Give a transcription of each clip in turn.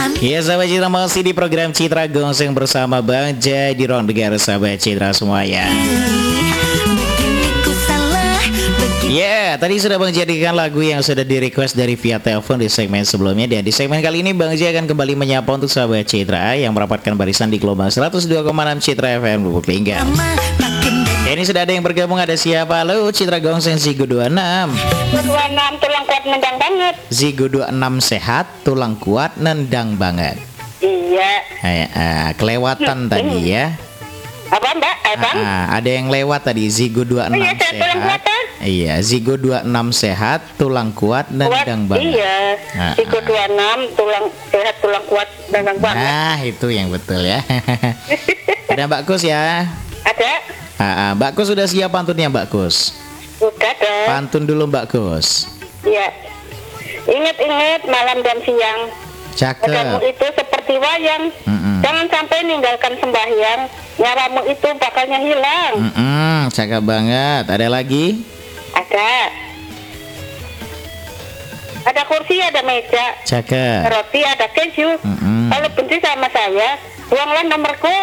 Ya sahabat Citra, masih di program Citra Gongseng bersama Bang Jai di ruang dengar sahabat Citra semuanya. Ya, tadi sudah Bang jadikan lagu yang sudah di request dari via telepon di segmen sebelumnya. Dan di segmen kali ini Bang Jai akan kembali menyapa untuk sahabat Citra yang merapatkan barisan di gelombang 102,6 Citra FM Lubuk Lingga. Ini sudah ada yang bergabung, ada siapa? Halo, Citra Gongseng Zigo 26. 26 tulang kuat nendang banget. Zigo 26 sehat, tulang kuat nendang banget. Iya. Kelewatan tadi ya. Apa Mbak? Abang? Ada yang lewat tadi, Zigo 26 iya, sehat. Tulang kuat, Iya, Zigo 26 sehat, tulang kuat nendang banget. Iya. Zigo 26 tulang sehat, tulang kuat nendang banget. Nah, itu yang betul ya. Ada Mbak Kus ya? Ada. Mbak Kus sudah siap pantunnya Mbak Kus? Sudah dong. Pantun dulu Mbak Kus. Iya. Ingat-ingat malam dan siang. Cakep. Padamu itu seperti wayang. Jangan sampai ninggalkan sembahyang. Nyawamu itu bakalnya hilang. Cakep banget. Ada lagi? Ada. Ada kursi, ada meja. Cakep. Roti, ada keju. Kalau benci sama saya, buanglah nomorku.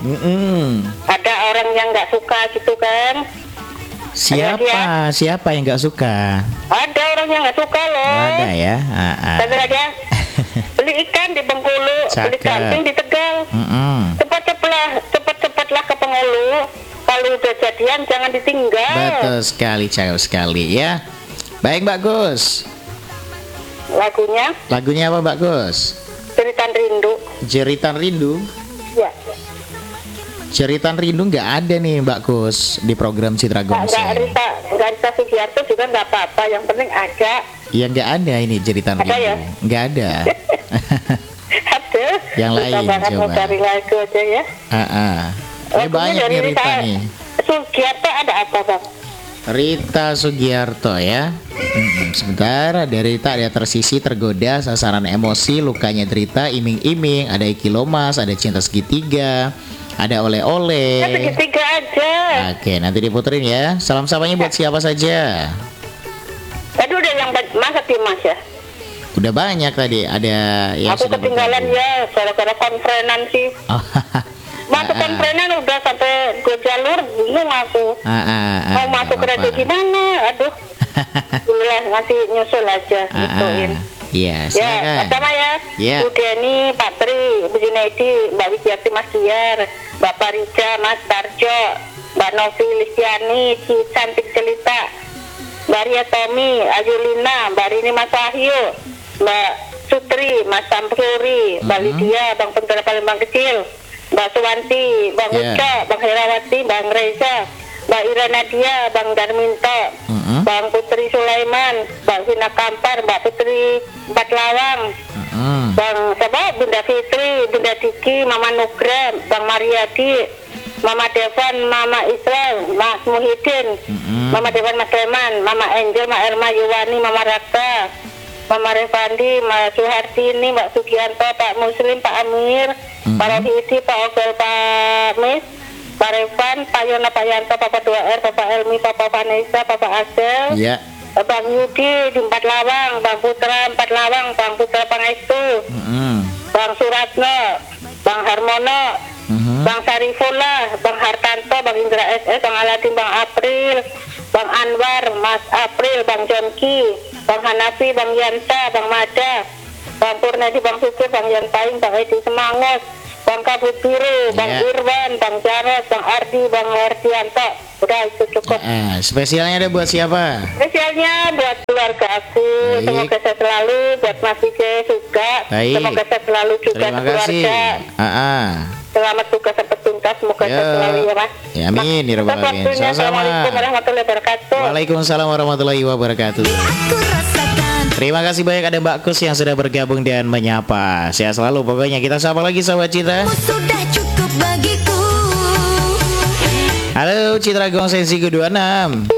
Ada orang yang nggak suka gitu kan? Siapa yang nggak suka? Ada orang yang nggak suka loh. Ada ya. Ada aja. Beli ikan di Bengkulu, beli kambing di Tegal. Cepat-cepatlah ke Pengulu. Kalau udah jadian jangan ditinggal. Betul sekali, cakep sekali ya. Baik Mbak Gus. Lagunya apa Mbak Gus? Jeritan Rindu. Jeritan Rindu. Ya. Jeritan Rindu nggak ada nih Mbak Gus di program Citra Gongseng. Nggak Rita Sugiarto juga nggak apa-apa. Yang penting ada. Ya nggak ada ini Jeritan Rindu. Ya? Nggak ada. Ada. Yang lain coba. Cari lagu aja ya. Ini banyak nih Rita nih. Sugiarto ada apa Bang? Rita Sugiarto ya. Sebentar, ada Rita, ada tersisi, tergoda, sasaran emosi, lukanya derita, iming-iming, ada Ikilomas, ada cinta segitiga, ada oleh-oleh. Segitiga aja. Oke, nanti diputerin ya. Salam sapanya buat siapa saja? Tadi udah yang masa Mas ya? Udah banyak tadi, ada yang aku ketinggalan ya, gara-gara konferenan sih. Masuk konferenan udah sampai ke jalur, bingung aku. Mau masuk ke radio gimana? Aduh. Boleh ngasih nyusul aja gituin. Iya, silakan. Ya, pertama ya. Bu Deni, Pak Tri, Bu Junaidi, Mbak Widyati, Mas Diar, Mbak Parija, Mas Tarjo, Mbak Novi Listiani, Cantik Celita, Mbak Ria Tommy, Ayu Lina, Mbak Rini, Mas Wahyu, Mbak Sutri, Mas Sampuri, Mbak Lydia, Bang Pentara Palembang Kecil, Mbak Suwanti, Bang Uca, Bang Herawati, Bang Reza, Mbak Ira Nadia, Bang Darminto, Bang Putri Sulaiman, Bang Vina Kampar, Mbak Putri Empat Lawang, Bang siapa? Bunda Fitri, Bunda Diki, Mama Nugra, Bang Mariadi, Mama Devan, Mama Israel, Mas Muhyiddin, Mama Devan, Mas Leman, Mama Angel, Mama Elma Yuwani, Mama Raka, Mama Revandi, Mbak Suhartini, Mbak Sugianto, Pak Muslim, Pak Amir, Pak Rohidi, Pak Ogel, Pak Mis, Pak Revan, Pak Yona, Pak Yanto, Papa 2R, Papa Elmi, Papa Vanessa, Papa Asel, Bang Yudi di Empat Lawang, Bang Putra Empat Lawang, Bang Putra Pangestu, Bang Suratno, Bang Harmono, Bang Sarifullah, Bang Hartanto, Bang Indra SS, Bang Aladin, Bang April, Bang Anwar, Mas April, Bang Jonki, Bang Hanafi, Bang Yanta, Bang Mada, Bang Purnadi, Bang Suki, Bang Yantain, Bang Edi Semangos, Bang Kabut Biru, Bang Irwan, Bang Jarod, Bang Ardi, Bang Herdianto. Udah itu cukup. Spesialnya ada buat siapa? Spesialnya buat keluarga aku. Semoga sehat selalu. Buat Mas Vijay juga. Semoga sehat selalu juga. Terima kasih. Selamat tugas sampai tuntas. Semoga sehat selalu ya Mas. Ya, amin. Assalamualaikum warahmatullahi wabarakatuh. Waalaikumsalam warahmatullahi wabarakatuh. Terima kasih banyak ada Mbak Kus yang sudah bergabung dan menyapa. Sehat selalu pokoknya. Kita sapa lagi sahabat Citra. Sudah cukup bagiku. Halo Citra Gongseng Zigo 26.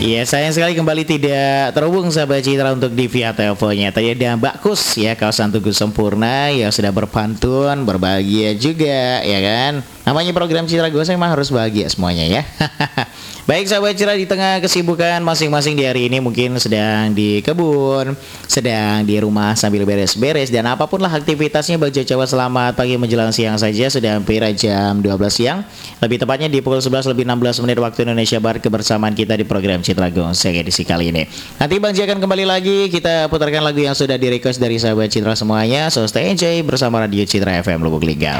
Iya, sayang sekali kembali tidak terhubung sahabat Citra untuk di via teleponnya. Tadi ada Mbak Kus ya, kawasan Tugu Sempurna yang sudah berpantun, berbahagia juga ya kan. Namanya program Citra Goseng memang harus bahagia semuanya ya. Baik sahabat Citra, di tengah kesibukan masing-masing di hari ini mungkin sedang di kebun, sedang di rumah sambil beres-beres dan apapun lah aktivitasnya, Bang Jawa selamat pagi menjelang siang saja. Sudah hampir jam 12 siang, lebih tepatnya di pukul 11 lebih 16 menit waktu Indonesia Barat, kebersamaan kita di program Citra Goseng edisi kali ini. Nanti Bang J akan kembali lagi, kita putarkan lagu yang sudah di request dari sahabat Citra semuanya. So stay enjoy bersama Radio Citra FM Lubuk Linggau.